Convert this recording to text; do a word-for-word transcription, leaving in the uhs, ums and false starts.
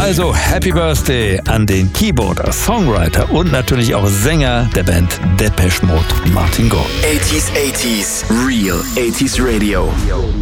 Also Happy Birthday an den Keyboarder, Songwriter und natürlich auch Sänger der Band Depeche Mode, Martin Gore. eighties eighties, Real eighties Radio.